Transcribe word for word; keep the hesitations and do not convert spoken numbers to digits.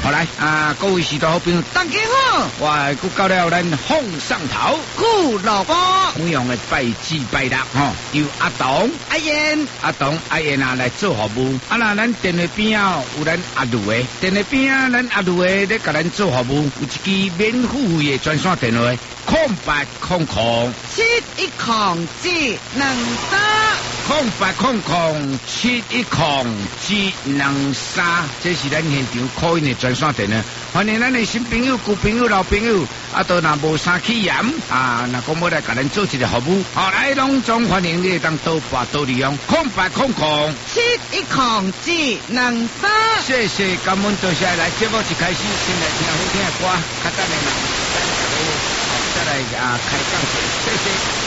好来啊，各位士多好朋友， 大家好， 我佮到了咱凤上头， 顾老哥， 同样的拜祭拜六吼，由阿东、 阿燕、 阿东、阿燕啊来做服务。啊那咱电话边啊有咱阿卢的，电话边啊咱阿卢的咧甲咱做服务，有一支免付费的专线电话，空八空空七一空七两三， 空八空空七一空七两三，这是咱现场call in的专线电话。欢迎咱的新朋友、旧朋友、老朋友，啊，都若无啥起嫌啊，若讲要来甲咱做一个服务，好来拢总欢迎你当多拨多利用，空八空空七一空七两三。 谢谢，感恩多谢，来节目一开始先来听好听的歌，较等下啦，再来啊开讲，谢谢。